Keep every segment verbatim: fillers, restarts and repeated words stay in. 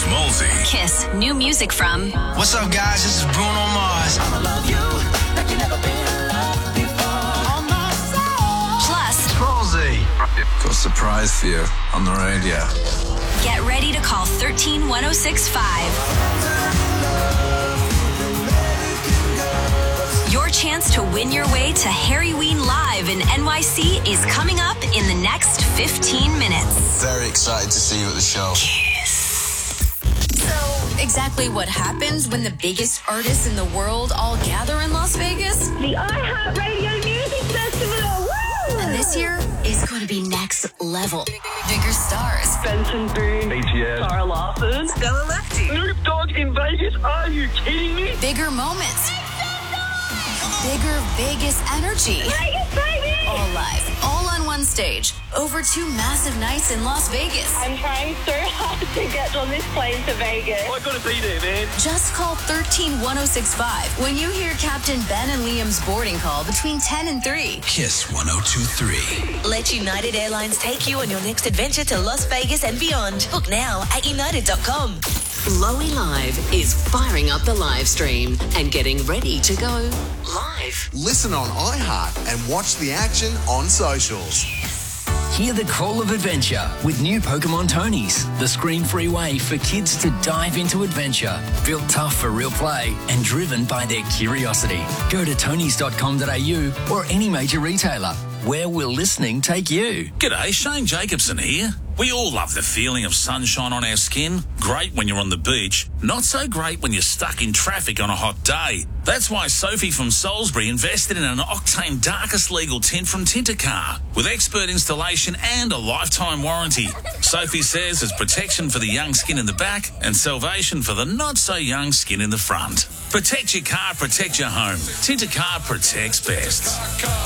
Schmolzy. Kiss. New music from... What's up, guys? This is Bruno Mars. I'ma love you like you never been loved before. On my soul. Plus... Schmolzy. Got a surprise for you on the radio. Get ready to call one three one oh six five. Your chance to win your way to Harry Ween Live in N Y C is coming up in the next fifteen minutes. Very excited to see you at the show. So, exactly what happens when the biggest artists in the world all gather in Las Vegas? The iHeartRadio Music Festival! Woo! And this year is going to be next level. Bigger stars. Benson Boone. B T S. Sarah Larson. Stella Lefty. Snoop Dogg in Vegas? Are you kidding me? Bigger moments. Bigger Vegas energy. Vegas, baby! All live, all on one stage, over two massive nights in Las Vegas. I'm trying so hard to get on this plane to Vegas. I gotta be there, man. Just call one three one oh six five when you hear Captain Ben and Liam's boarding call between ten and three. Kiss one oh two three. Let United Airlines take you on your next adventure to Las Vegas and beyond. Book now at united dot com. Lowy Live is firing up the live stream and getting ready to go live. Listen on iHeart and watch the action on socials. Hear the call of adventure with new Pokemon Tonys, the screen-free way for kids to dive into adventure. Built tough for real play and driven by their curiosity. Go to tonys dot com dot a u or any major retailer. Where will listening take you? G'day, Shane Jacobson here. We all love the feeling of sunshine on our skin. Great when you're on the beach. Not so great when you're stuck in traffic on a hot day. That's why Sophie from Salisbury invested in an Octane Darkest Legal tint from Tintercar with expert installation and a lifetime warranty. Sophie says it's protection for the young skin in the back and salvation for the not-so-young skin in the front. Protect your car, protect your home. Tintercar protects best.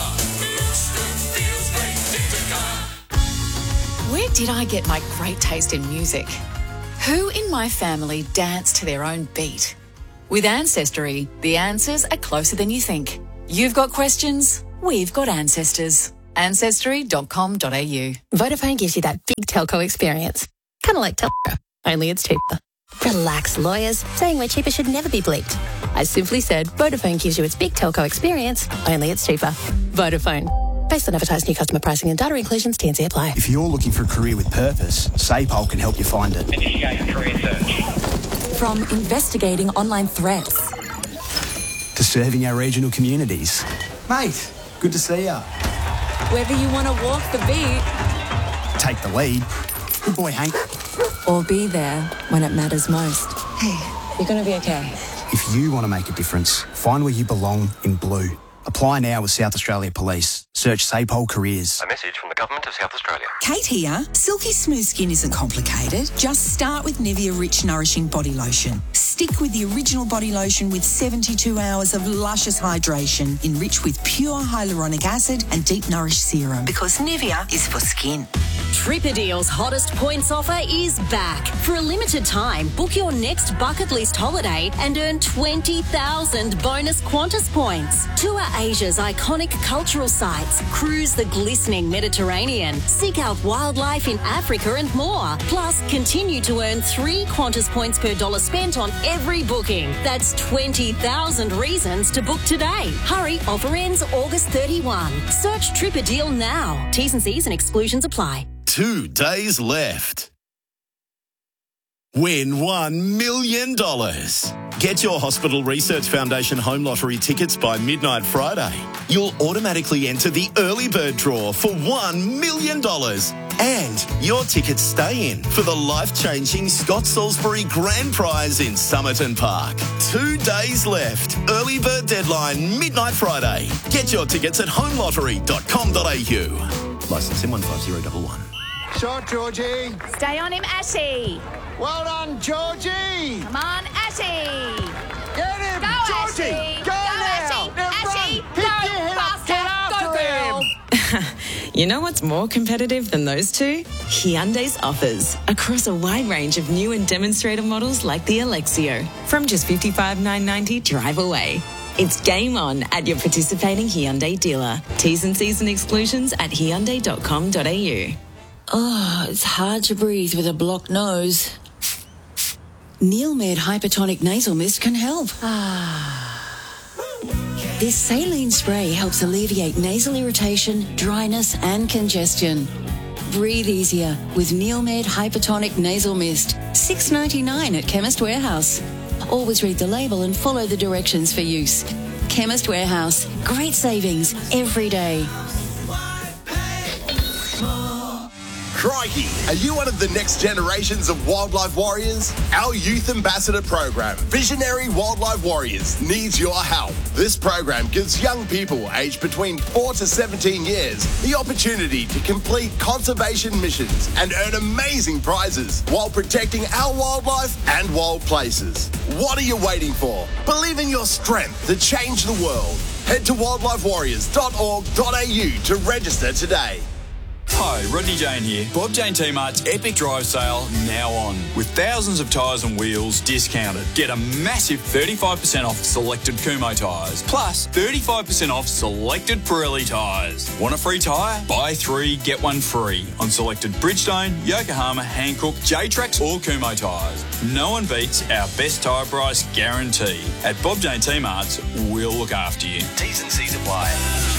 Where did I get my great taste in music? Who in my family danced to their own beat? With Ancestry, the answers are closer than you think. You've got questions, we've got ancestors. ancestry dot com dot a u. Vodafone gives you that big telco experience. Kind of like telco, only it's cheaper. Relax, lawyers. Saying we're cheaper should never be bleeped. I simply said Vodafone gives you its big telco experience, only it's cheaper. Vodafone. Based on advertised new customer pricing and data inclusions, T N C apply. If you're looking for a career with purpose, SAPOL can help you find it. Initiate career search. From investigating online threats to serving our regional communities. Mate, good to see ya. Whether you want to walk the beat, take the lead. Good boy, Hank. Or be there when it matters most. Hey, you're going to be okay. If you want to make a difference, find where you belong in blue. Apply now with South Australia Police. Search SAPOL Careers. A message from the Government of South Australia. Kate here. Silky smooth skin isn't complicated. Just start with Nivea Rich Nourishing Body Lotion. Stick with the original body lotion with seventy-two hours of luscious hydration, enriched with pure hyaluronic acid and deep nourished serum. Because Nivea is for skin. Tripadeal's hottest points offer is back. For a limited time, book your next bucket list holiday and earn twenty thousand bonus Qantas points. Tour Asia's iconic cultural sites, cruise the glistening Mediterranean, seek out wildlife in Africa and more. Plus, continue to earn three Qantas points per dollar spent on every booking. That's twenty thousand reasons to book today. Hurry, offer ends August thirty-first. Search Tripadeal now. T's and C's and exclusions apply. Two days left. Win one million dollars. Get your Hospital Research Foundation Home Lottery tickets by midnight Friday. You'll automatically enter the early bird draw for one million dollars. And your tickets stay in for the life-changing Scott Salisbury Grand Prize in Somerton Park. Two days left. Early bird deadline, midnight Friday. Get your tickets at home lottery dot com dot a u. Licence M one five zero one one. Shot, Georgie. Stay on him, Ashy. Well done, Georgie. Come on, Ashy. Get him, go, Georgie. Ashy. Go, go now. Ashy. Now Ashy, run. go, Pick your head up. Get after go, girl. him. You know what's more competitive than those two? Hyundai's offers across a wide range of new and demonstrator models like the Alexio. From just fifty-five thousand nine hundred ninety drive away. It's game on at your participating Hyundai dealer. T's and C's and exclusions at hyundai dot com dot a u. Oh, it's hard to breathe with a blocked nose. Neilmed Hypertonic Nasal Mist can help. This saline spray helps alleviate nasal irritation, dryness and congestion. Breathe easier with Neilmed Hypertonic Nasal Mist. six dollars ninety-nine at Chemist Warehouse. Always read the label and follow the directions for use. Chemist Warehouse. Great savings every day. Crikey, are you one of the next generations of wildlife warriors? Our Youth Ambassador program, Visionary Wildlife Warriors, needs your help. This program gives young people aged between four to seventeen years the opportunity to complete conservation missions and earn amazing prizes while protecting our wildlife and wild places. What are you waiting for? Believe in your strength to change the world. Head to wildlife warriors dot org dot a u to register today. Hi, Rodney Jane here. Bob Jane T-Mart's Epic Drive Sale now on. With thousands of tyres and wheels discounted. Get a massive thirty-five percent off selected Kumho tyres. Plus thirty-five percent off selected Pirelli tyres. Want a free tyre? Buy three, get one free. On selected Bridgestone, Yokohama, Hankook, J-Trax or Kumho tyres. No one beats our best tyre price guarantee. At Bob Jane T-Mart's, we'll look after you. T's and C's apply.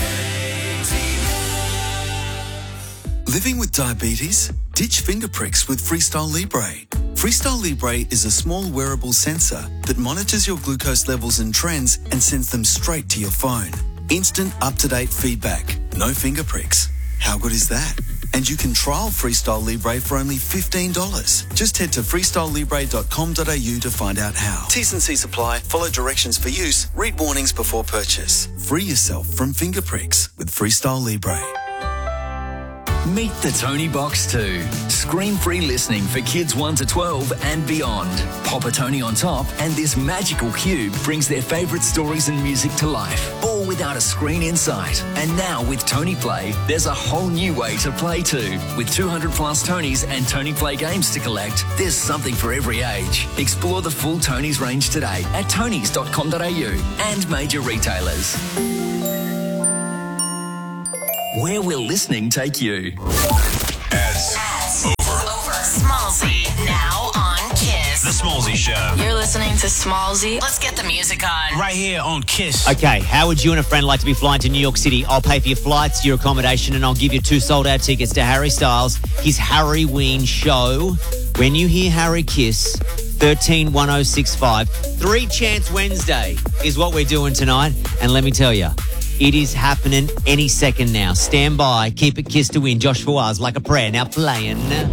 Living with diabetes? Ditch finger pricks with Freestyle Libre. Freestyle Libre is a small wearable sensor that monitors your glucose levels and trends and sends them straight to your phone. Instant up-to-date feedback. No finger pricks. How good is that? And you can trial Freestyle Libre for only fifteen dollars. Just head to freestyle libre dot com dot a u to find out how. T's and C's apply. Follow directions for use. Read warnings before purchase. Free yourself from finger pricks with Freestyle Libre. Meet the Tony Box two. Screen-free listening for kids one to twelve and beyond. Pop a Tony on top and this magical cube brings their favourite stories and music to life, all without a screen in sight. And now with Tony Play, there's a whole new way to play too. With two hundred plus Tonys and Tony Play games to collect, there's something for every age. Explore the full Tonys range today at tonys dot com dot a u and major retailers. Where will listening take you? Ads. Ads. Over. Over. Smallzy. Now on Kiss. The Smallzy Show. You're listening to Smallzy. Let's get the music on. Right here on Kiss. Okay, how would you and a friend like to be flying to New York City? I'll pay for your flights, your accommodation, and I'll give you two sold-out tickets to Harry Styles, his Harry Ween show. When you hear Harry Kiss, thirteen one oh six five. Three Chance Wednesday is what we're doing tonight. And let me tell you, it is happening any second now. Stand by. Keep it Kiss to win. Josh Fawaz, Like a Prayer, now playing.